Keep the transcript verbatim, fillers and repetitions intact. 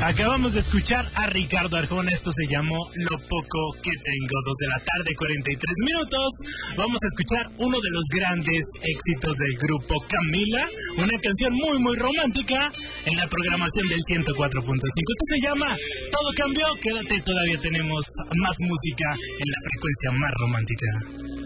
Acabamos de escuchar a Ricardo Arjona, esto se llamó Lo Poco Que Tengo, dos de la tarde, cuarenta y tres minutos. Vamos a escuchar uno de los grandes éxitos del grupo Camila, una canción muy muy romántica en la programación del ciento cuatro punto cinco. Esto se llama Todo Cambió, quédate, todavía tenemos más música en la frecuencia más romántica.